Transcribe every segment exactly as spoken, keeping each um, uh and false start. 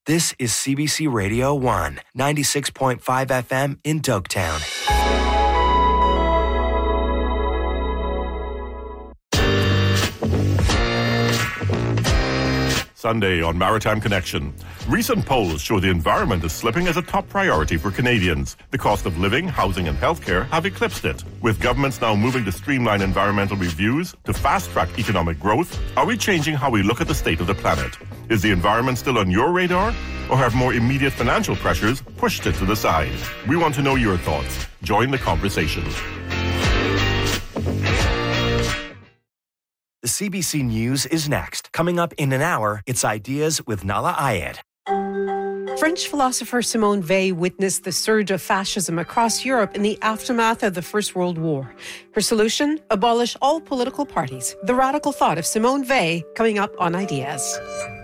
This is C B C Radio one, ninety-six point five F M in Dogtown. Sunday on Maritime Connection. Recent polls show the environment is slipping as a top priority for Canadians. The cost of living, housing and healthcare have eclipsed it. With governments now moving to streamline environmental reviews to fast-track economic growth, are we changing how we look at the state of the planet? Is the environment still on your radar, or have more immediate financial pressures pushed it to the side? We want to know your thoughts. Join the conversation. The C B C News is next. Coming up in an hour, it's Ideas with Nahlah Ayed. French philosopher Simone Weil witnessed the surge of fascism across Europe in the aftermath of the First World War. Her solution? Abolish all political parties. The radical thought of Simone Weil coming up on Ideas.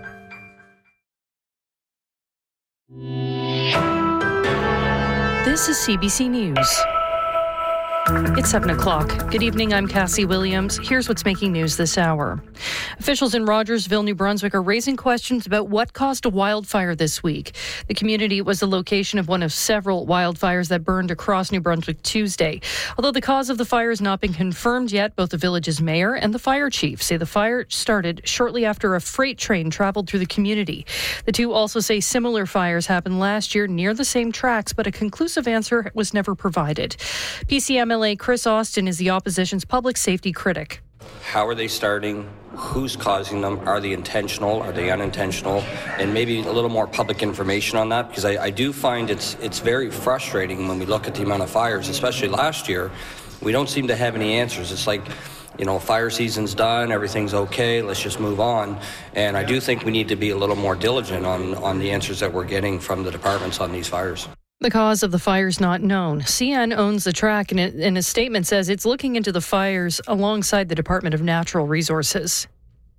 This is C B C News. It's seven o'clock. Good evening, I'm Cassie Williams. Here's what's making news this hour. Officials in Rogersville, New Brunswick are raising questions about what caused a wildfire this week. The community was the location of one of several wildfires that burned across New Brunswick Tuesday. Although the cause of the fire has not been confirmed yet, both the village's mayor and the fire chief say the fire started shortly after a freight train traveled through the community. The two also say similar fires happened last year near the same tracks, but a conclusive answer was never provided. P C M L A Chris Austin is the opposition's public safety critic. How are they starting? Who's causing them? Are they intentional? Are they unintentional? And maybe a little more public information on that, because I, I do find it's it's very frustrating when we look at the amount of fires, especially last year. We don't seem to have any answers. It's like, you know, fire season's done, everything's okay, let's just move on. And I do think we need to be a little more diligent on, on the answers that we're getting from the departments on these fires. The cause of the fire is not known. C N owns the track and in a statement says it's looking into the fires alongside the Department of Natural Resources.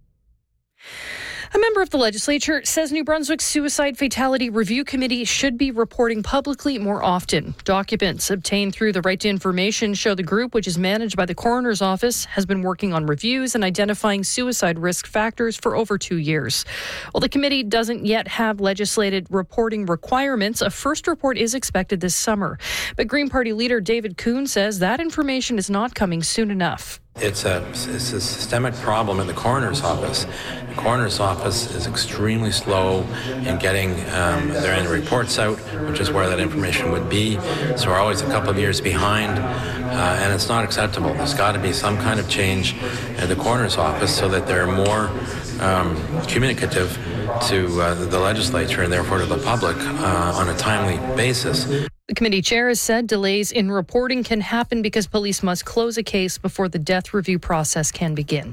A member of the legislature says New Brunswick's Suicide Fatality Review Committee should be reporting publicly more often. Documents obtained through the Right to Information show the group, which is managed by the coroner's office, has been working on reviews and identifying suicide risk factors for over two years. While the committee doesn't yet have legislated reporting requirements, a first report is expected this summer. But Green Party leader David Kuhn says that information is not coming soon enough. It's a, it's a systemic problem in the coroner's office. The coroner's office is extremely slow in getting um, their end reports out, which is where that information would be. So we're always a couple of years behind, uh, and it's not acceptable. There's got to be some kind of change in the coroner's office so that they're more um, communicative to uh, the legislature and therefore to the public uh, on a timely basis. The committee chair has said delays in reporting can happen because police must close a case before the death review process can begin.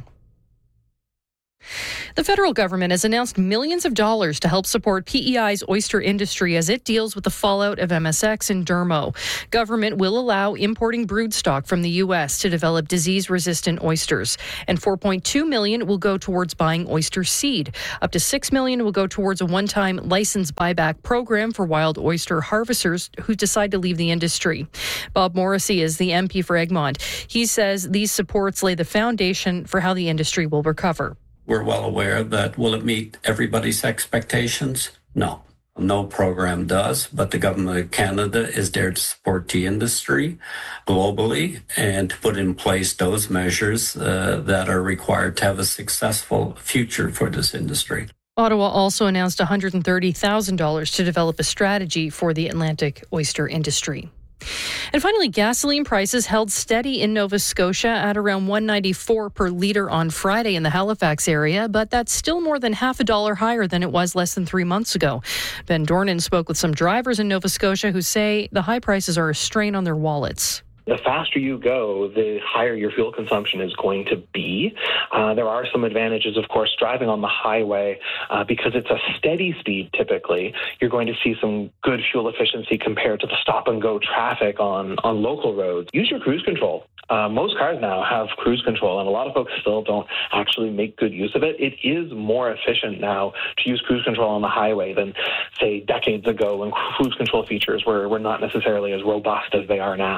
The federal government has announced millions of dollars to help support P E I's oyster industry as it deals with the fallout of M S X and Dermo. Government will allow importing broodstock from the U S to develop disease-resistant oysters, and four point two million dollars will go towards buying oyster seed. Up to six million dollars will go towards a one-time license buyback program for wild oyster harvesters who decide to leave the industry. Bob Morrissey is the M P for Egmont. He says these supports lay the foundation for how the industry will recover. We're well aware that will it meet everybody's expectations? No. No program does, but the government of Canada is there to support the industry globally and to put in place those measures uh, that are required to have a successful future for this industry. Ottawa also announced one hundred thirty thousand dollars to develop a strategy for the Atlantic oyster industry. And finally, gasoline prices held steady in Nova Scotia at around one ninety-four per litre on Friday in the Halifax area, but that's still more than half a dollar higher than it was less than three months ago. Ben Dornan spoke with some drivers in Nova Scotia who say the high prices are a strain on their wallets. The faster you go, the higher your fuel consumption is going to be. Uh, there are some advantages, of course, driving on the highway uh, because it's a steady speed typically. You're going to see some good fuel efficiency compared to the stop-and-go traffic on, on local roads. Use your cruise control. Uh, most cars now have cruise control, and a lot of folks still don't actually make good use of it. It is more efficient now to use cruise control on the highway than, say, decades ago when cruise control features were, were not necessarily as robust as they are now.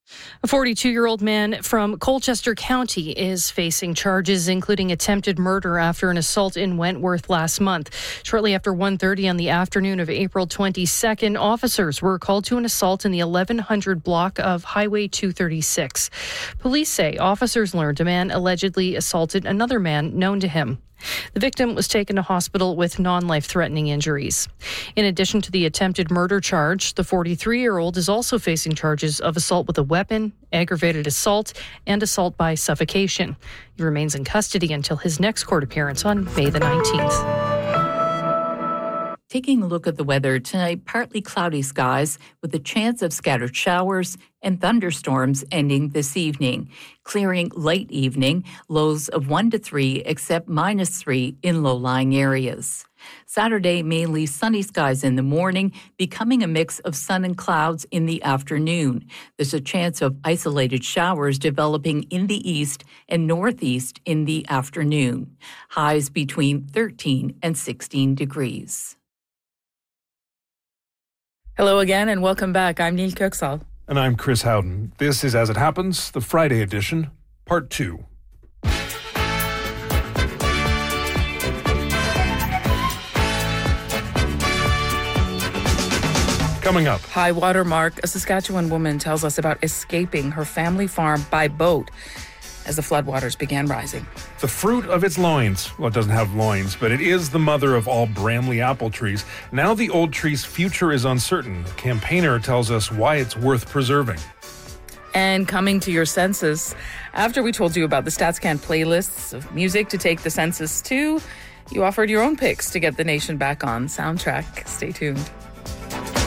A forty-two-year-old man from Colchester County is facing charges including attempted murder after an assault in Wentworth last month. Shortly after one thirty on the afternoon of April twenty-second, officers were called to an assault in the eleven hundred block of Highway two thirty-six. Police say officers learned a man allegedly assaulted another man known to him. The victim was taken to hospital with non-life-threatening injuries. In addition to the attempted murder charge, the forty-three-year-old is also facing charges of assault with a weapon, aggravated assault, and assault by suffocation. He remains in custody until his next court appearance on May the nineteenth. Taking a look at the weather tonight, partly cloudy skies with a chance of scattered showers and thunderstorms ending this evening. Clearing late evening, lows of one to three, except minus three in low-lying areas. Saturday, mainly sunny skies in the morning, becoming a mix of sun and clouds in the afternoon. There's a chance of isolated showers developing in the east and northeast in the afternoon. Highs between thirteen and sixteen degrees. Hello again and welcome back. I'm Neil Kirksall. And I'm Chris Howden. This is As It Happens, the Friday edition, part two. Coming up. High water mark. A Saskatchewan woman tells us about escaping her family farm by boat as the floodwaters began rising. The fruit of its loins. Well, it doesn't have loins, but it is the mother of all Bramley apple trees. Now the old tree's future is uncertain. A campaigner tells us why it's worth preserving. And coming to your census, after we told you about the StatsCan playlists of music to take the census to, you offered your own picks to get the nation back on soundtrack. Stay tuned.